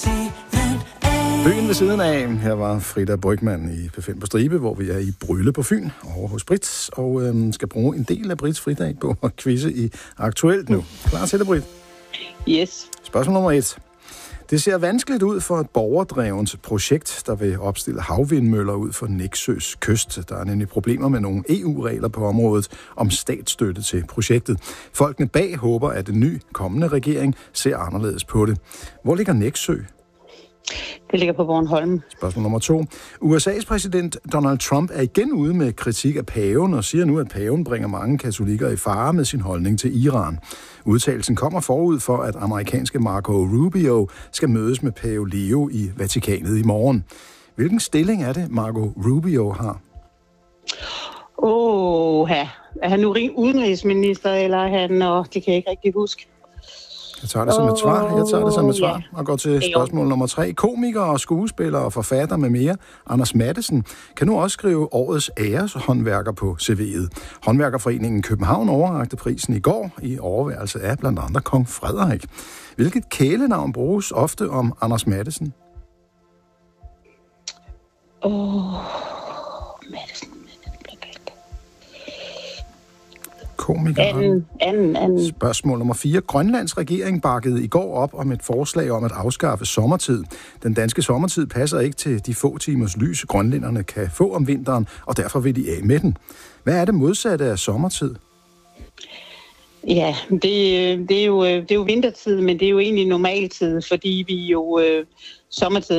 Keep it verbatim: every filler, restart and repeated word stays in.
Byen ved siden af. Her var Frida Brygmann i P fem på Stribe, hvor vi er i Brølle på Fyn over hos Brits, og øhm, skal bruge en del af Brits fridag på at quizze i Aktuelt nu. Klar til det, Brit? Yes. Spørgsmål nummer et. Det ser vanskeligt ud for et borgerdrevent projekt, der vil opstille havvindmøller ud for Nexøs kyst. Der er nemlig problemer med nogle E U-regler på området om statsstøtte til projektet. Folkene bag håber, at den nye kommende regering ser anderledes på det. Hvor ligger Nexø? Det ligger på Bornholm. Spørgsmål nummer to. U S A's præsident Donald Trump er igen ude med kritik af paven og siger nu, at paven bringer mange katolikker i fare med sin holdning til Iran. Udtalelsen kommer forud for, at amerikanske Marco Rubio skal mødes med pave Leo i Vatikanet i morgen. Hvilken stilling er det, Marco Rubio har? Åh, ja. Er han nu udenrigsminister, eller er han... Åh, det kan jeg ikke rigtig huske. Jeg tager det som et svar. Jeg tager det som et svar og går til spørgsmål nummer tre. Komiker og skuespiller og forfatter med mere, Anders Matthesen, kan nu også skrive årets æreshåndværker på C V'et. Håndværkerforeningen København overrakte prisen i går i overværelse af blandt andre kong Frederik. Hvilket kælenavn bruges ofte om Anders Matthesen? Åh, oh, Matthesen. Komiker. Anden, anden, anden. Spørgsmål nummer fire. Grønlands regering bakkede i går op om et forslag om at afskaffe sommertid. Den danske sommertid passer ikke til de få timers lys, grønlænderne kan få om vinteren, og derfor vil de af med den. Hvad er det modsatte af sommertid? Ja, det, det, er jo, det er jo vintertid, men det er jo egentlig normaltid, fordi vi jo øh, sommertid